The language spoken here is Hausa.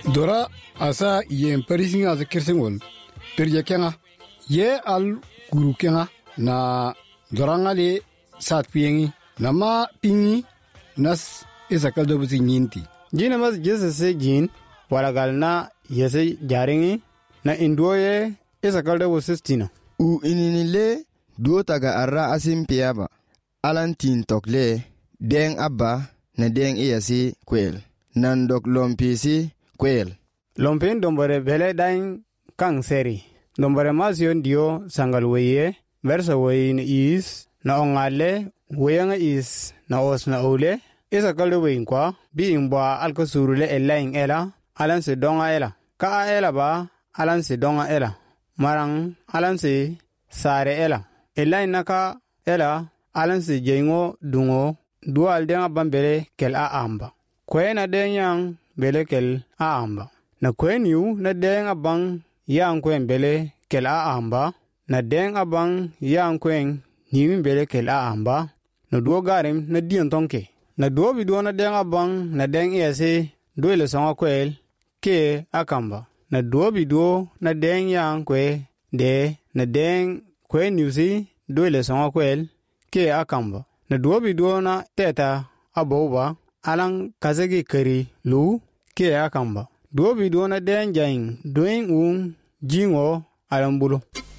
Dora asa yen parisinga asa kirsingol perje kenga ye al guru kenga na doranga le sat piengi nama pingi nas isa kaldo busi nyinti jina mas Jesus se jin walagal na yese jaringi na indoye isa kaldo busistina u ininile duotaga arra asim piaba alantin tokle deng abba na deng iyasi kwel nan dok lompisi kwel lompin dombore bele dain kang seri dombore masion dio sangal weye versa weye na is na ongale weyanga is na os na ole isa kaldo weyin kwa bi imba alko surule elaing ela alan se donga ela ka ela ba alan se donga ela marang alan se sare ela elaing naka ela alan se jengo dungo dual denga bambele kel a amba kwena denyang bele kel a amba na kweniu na denga bang yang kwen bele kel a amba na denga bang yang kwen niwi bele kel a amba na duo garim na dion tonke na duo biduo na denga bang na deng ese duele songa kwel ke akamba na duo biduo na deng yang kwe de na deng kweniusi duele songa kwel ke akamba na duo biduo na teta aboba alang kazegi keri lu ke akamba duo biduo na deng jaing doing jingo alambulu